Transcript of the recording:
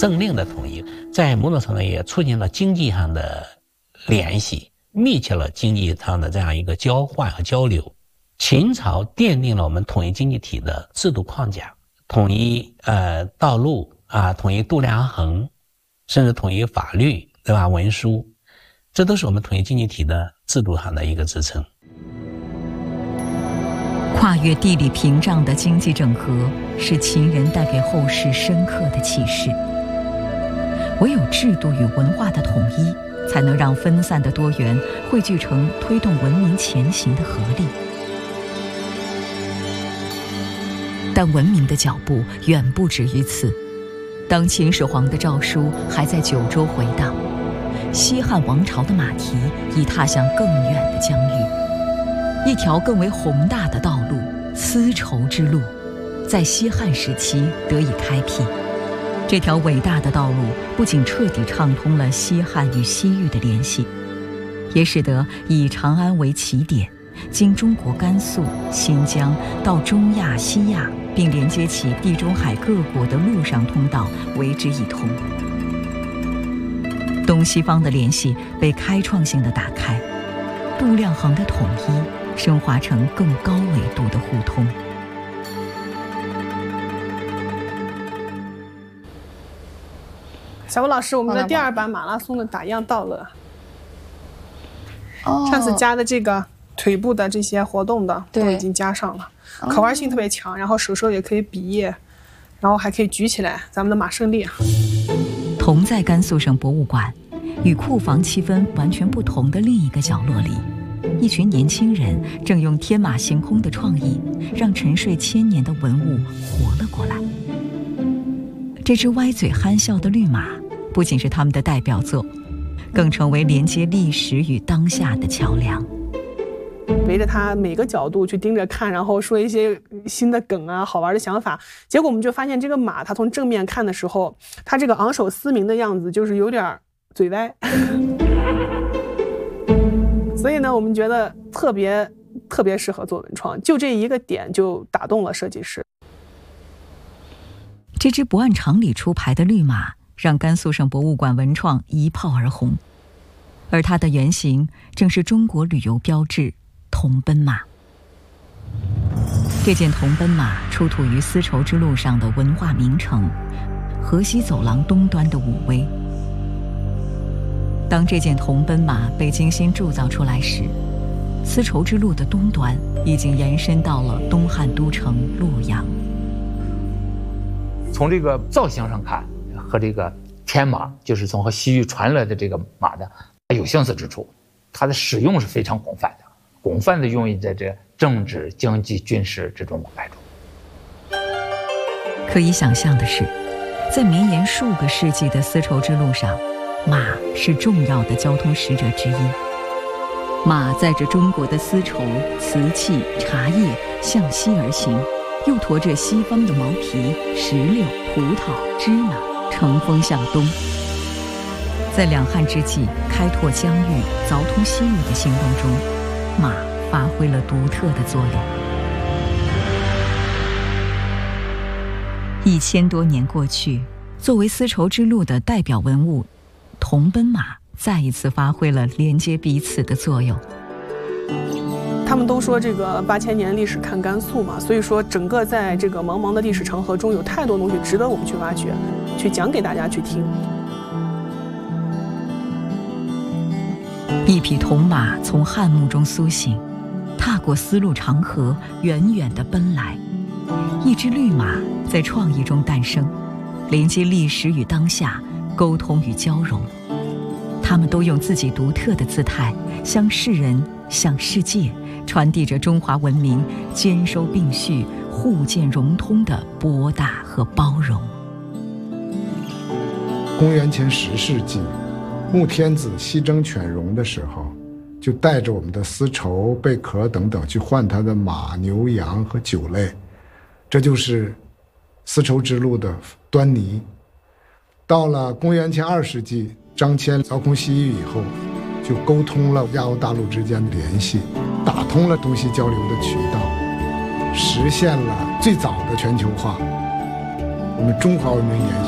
政令的统一，在某种程度也促进了经济上的联系，密切了经济上的这样一个交换和交流。秦朝奠定了我们统一经济体的制度框架，统一道路啊，统一度量衡，甚至统一法律，对吧？文书，这都是我们统一经济体的制度上的一个支撑。 跨越地理屏障的经济整合，是秦人带给后世深刻的启示。唯有制度与文化的统一，才能让分散的多元汇聚成推动文明前行的合力。但文明的脚步远不止于此。当秦始皇的诏书还在九州回荡，西汉王朝的马蹄已踏向更远的疆域。一条更为宏大的道路——丝绸之路，在西汉时期得以开辟。这条伟大的道路不仅彻底畅通了西汉与西域的联系，也使得以长安为起点，经中国甘肃、新疆到中亚、西亚，并连接起地中海各国的陆上通道为之一通。东西方的联系被开创性的打开，度量衡的统一升华成更高维度的互通。 小吴老师，我们的第2版马拉松的打样到了。上次加的这个腿部的这些活动的都已经加上了，可玩性特别强，然后手手也可以比耶，然后还可以举起来，咱们的马胜利。 同在甘肃省博物馆，与库房气氛完全不同的另一个角落里，一群年轻人正用天马行空的创意，让沉睡千年的文物活了过来。这只歪嘴憨笑的绿马，不仅是他们的代表作，更成为连接历史与当下的桥梁。 围着它每个角度去盯着看，然后说一些新的梗啊、好玩的想法。结果我们就发现，这个马它从正面看的时候，它这个昂首嘶鸣的样子就是有点嘴歪。所以呢，我们觉得特别适合做文创，就这一个点就打动了设计师。 这只不按常理出牌的绿马，让甘肃省博物馆文创一炮而红，而它的原型正是中国旅游标志铜奔马。这件铜奔马出土于丝绸之路上的文化名城河西走廊东端的武威。当这件铜奔马被精心铸造出来时，丝绸之路的东端已经延伸到了东汉都城洛阳。 从这个造型上看，和这个天马就是从和西域传来的这个马的有相似之处，它的使用是非常广泛的用于在这政治、经济、军事这种往来中。 可以想象的是，在绵延数个世纪的丝绸之路上，马是重要的交通使者之一。马载着中国的丝绸、瓷器、茶叶向西而行，又驮着西方的毛皮、石榴、葡萄、芝麻，乘风向东。在两汉之际开拓疆域、凿通西域的行动中，马发挥了独特的作用。1000多年过去，作为丝绸之路的代表文物，铜奔马再一次发挥了连接彼此的作用。 他们都说这个8000年历史看甘肃嘛，所以说整个在这个茫茫的历史长河中，有太多东西值得我们去挖掘，去讲给大家去听。 一匹铜马从汉墓中苏醒，踏过丝路长河，远远地奔来。一只绿马在创意中诞生，连接历史与当下，沟通与交融。他们都用自己独特的姿态，向世人、向世界传递着中华文明兼收并蓄、互鉴融通的博大和包容。 公元前10世纪，穆天子西征犬戎的时候，就带着我们的丝绸、贝壳等等去换他的马、牛、羊和酒类，这就是丝绸之路的端倪。到了公元前2世纪，张骞凿空西域以后，就沟通了亚欧大陆之间的联系，打通了东西交流的渠道，实现了最早的全球化。我们中华文明延续